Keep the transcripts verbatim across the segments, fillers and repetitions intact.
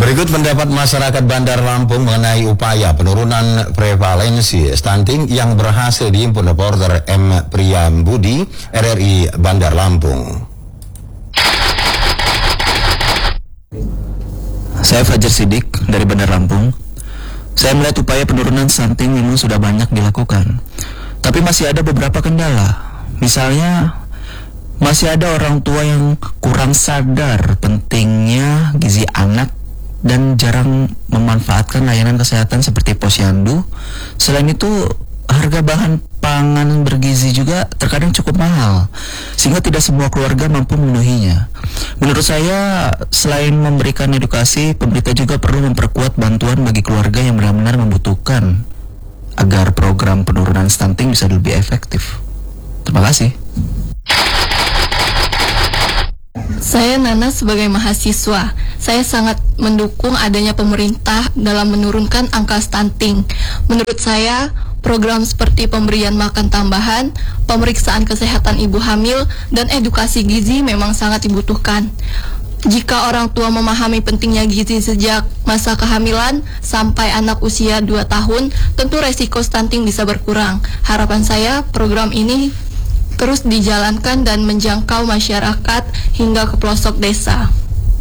Berikut pendapat masyarakat Bandar Lampung mengenai upaya penurunan prevalensi stunting yang berhasil dihimpun reporter M. Priyambudi, R R I Bandar Lampung. Saya Fajar Sidik dari Bandar Lampung. Saya melihat upaya penurunan stunting memang sudah banyak dilakukan, tapi masih ada beberapa kendala. Misalnya, masih ada orang tua yang kurang sadar pentingnya gizi anak dan jarang memanfaatkan layanan kesehatan seperti posyandu. Selain itu, harga bahan pangan bergizi juga terkadang cukup mahal, sehingga tidak semua keluarga mampu memenuhinya. Menurut saya, selain memberikan edukasi, pemerintah juga perlu memperkuat bantuan bagi keluarga yang benar-benar membutuhkan agar program penurunan stunting bisa lebih efektif. Terima kasih. Saya Nana sebagai mahasiswa. Saya sangat mendukung adanya pemerintah dalam menurunkan angka stunting. Menurut saya, program seperti pemberian makan tambahan, pemeriksaan kesehatan ibu hamil, dan edukasi gizi memang sangat dibutuhkan. Jika orang tua memahami pentingnya gizi sejak masa kehamilan sampai anak usia dua tahun, tentu resiko stunting bisa berkurang. Harapan saya, program ini terus dijalankan dan menjangkau masyarakat hingga ke pelosok desa.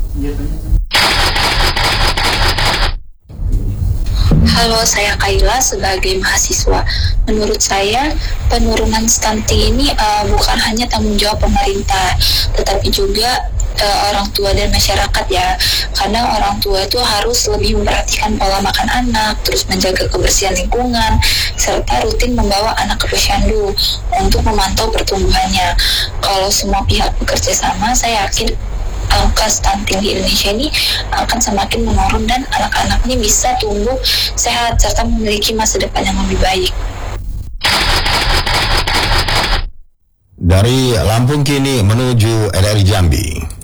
Halo, saya Kaila sebagai mahasiswa. Menurut saya, penurunan stunting ini uh, bukan hanya tanggung jawab pemerintah, tetapi juga uh, orang tua dan masyarakat ya. Karena orang tua itu harus lebih memperhatikan pola makan anak, terus menjaga kebersihan lingkungan, serta rutin membawa anak ke posyandu untuk memantau pertumbuhannya. Kalau semua pihak bekerja sama, saya yakin angka stunting di Indonesia ini akan semakin menurun dan anak-anak ini bisa tumbuh sehat serta memiliki masa depan yang lebih baik. Dari Lampung kini menuju R R I Jambi.